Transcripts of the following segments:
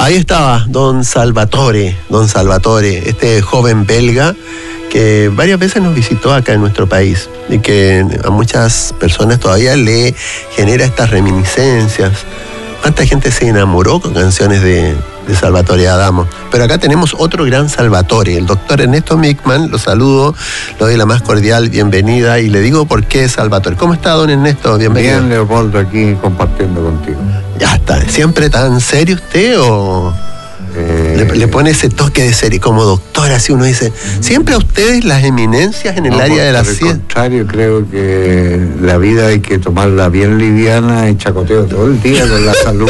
Ahí estaba don Salvatore, este joven belga que varias veces nos visitó acá en nuestro país y que a muchas personas todavía le genera estas reminiscencias. ¿Cuánta gente se enamoró con canciones de Salvatore Adamo? Pero acá tenemos otro gran Salvatore, el doctor Ernesto Mickman. Lo saludo, le doy la más cordial bienvenida y le digo por qué Salvatore. ¿Cómo está, don Ernesto? Bienvenido. Bien, Leopoldo, aquí compartiendo contigo. Ya está. ¿Siempre tan serio usted o...? Le pone ese toque de serio, como doctor, así uno dice, siempre a ustedes las eminencias en el área de la ciencia. Al contrario, creo que la vida hay que tomarla bien liviana y chacoteo todo el día con la salud,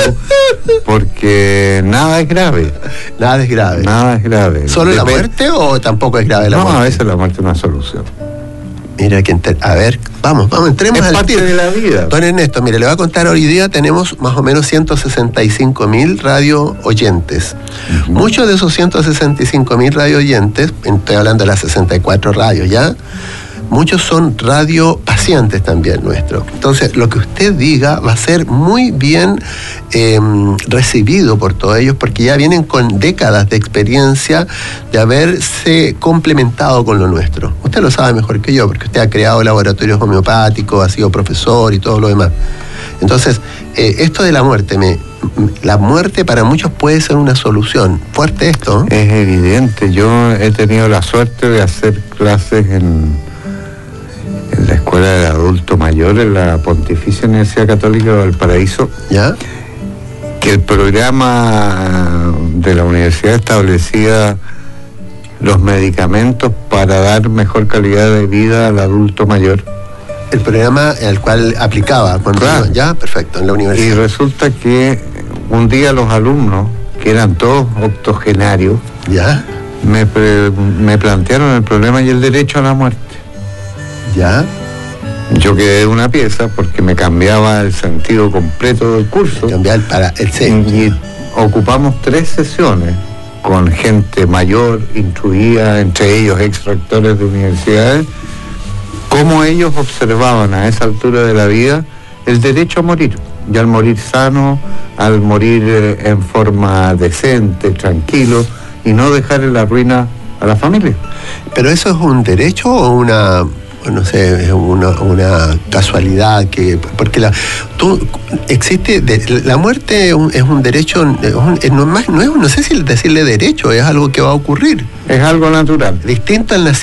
porque nada es grave. Nada es grave. Nada es grave. ¿Solo la muerte o tampoco es grave la muerte? No, a veces la muerte es una solución. Mira, a ver, vamos, entremos al parte de la vida. Don Ernesto, mire, le voy a contar, hoy día tenemos más o menos 165.000 radio oyentes. Uh-huh. Muchos de esos 165.000 radio oyentes, estoy hablando de las 64 radios, ¿ya? Muchos son radio pacientes también nuestros. Entonces, lo que usted diga va a ser muy bien recibido por todos ellos, porque ya vienen con décadas de experiencia de haberse complementado con lo nuestro. Usted lo sabe mejor que yo, porque usted ha creado laboratorios homeopáticos, ha sido profesor y todo lo demás. Entonces, esto de la muerte, la muerte para muchos puede ser una solución. Fuerte esto. Es evidente. Yo he tenido la suerte de hacer clases en la Escuela de Adulto Mayor, en la Pontificia Universidad Católica de Valparaíso. ¿Ya? Que el programa de la universidad establecía los medicamentos para dar mejor calidad de vida al adulto mayor. El programa al cual aplicaba cuando claro. Ya, perfecto, en la universidad. Y resulta que un día los alumnos, que eran todos octogenarios, ¿ya? me plantearon el problema y el derecho a la muerte. ¿Ya? Yo quedé de una pieza porque me cambiaba el sentido completo del curso. Y ocupamos 3 sesiones con gente mayor, instruida, entre ellos ex-rectores de universidades, cómo ellos observaban a esa altura de la vida el derecho a morir. Y al morir sano, al morir en forma decente, tranquilo, y no dejar en la ruina a la familia. ¿Pero eso es un derecho o una... no sé, es una casualidad porque existe la muerte es un derecho, no sé si decirle derecho, es algo que va a ocurrir, es algo natural, distinto al nacimiento.